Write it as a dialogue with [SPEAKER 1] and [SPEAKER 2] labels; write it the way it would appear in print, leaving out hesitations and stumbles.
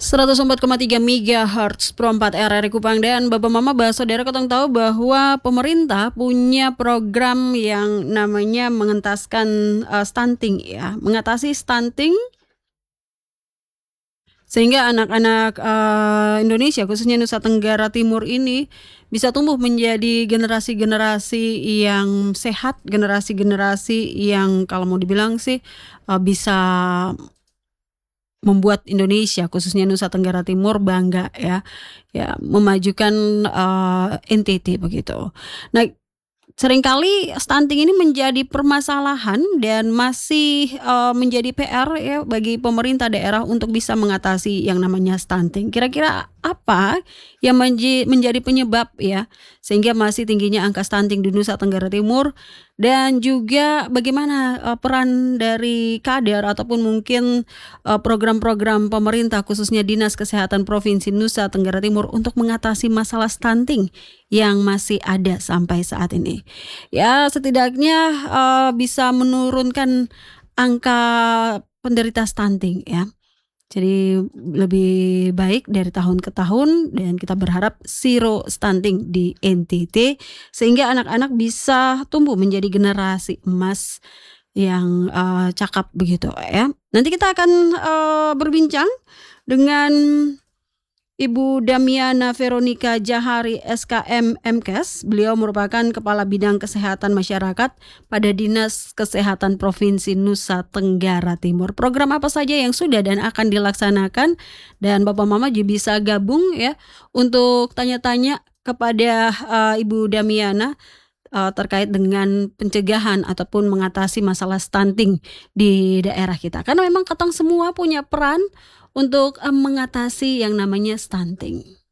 [SPEAKER 1] 104,3 MHz Pro 4 RRI Kupang. Dan Bapak Mama saudara ketong tahu bahwa pemerintah punya program yang namanya mengentaskan stunting ya, mengatasi stunting sehingga anak-anak Indonesia khususnya Nusa Tenggara Timur ini bisa tumbuh menjadi generasi-generasi yang sehat, generasi-generasi yang kalau mau dibilang sih bisa membuat Indonesia khususnya Nusa Tenggara Timur bangga ya memajukan NTT begitu. Nah, seringkali stunting ini menjadi permasalahan dan masih menjadi PR ya bagi pemerintah daerah untuk bisa mengatasi yang namanya stunting. Kira-kira apa yang menjadi penyebab ya sehingga masih tingginya angka stunting di Nusa Tenggara Timur, dan juga bagaimana peran dari kader ataupun mungkin program-program pemerintah khususnya Dinas Kesehatan Provinsi Nusa Tenggara Timur untuk mengatasi masalah stunting yang masih ada sampai saat ini. Ya setidaknya bisa menurunkan angka penderita stunting ya. Jadi lebih baik dari tahun ke tahun, dan kita berharap zero stunting di NTT sehingga anak-anak bisa tumbuh menjadi generasi emas yang cakap begitu ya. Nanti kita akan berbincang dengan Ibu Damiana Veronica Jahari SKM MKes. Beliau merupakan Kepala Bidang Kesehatan Masyarakat pada Dinas Kesehatan Provinsi Nusa Tenggara Timur. Program apa saja yang sudah dan akan dilaksanakan, dan Bapak Mama juga bisa gabung ya untuk tanya-tanya kepada Ibu Damiana terkait dengan pencegahan ataupun mengatasi masalah stunting di daerah kita. Karena memang ketong semua punya peran untuk mengatasi yang namanya stunting.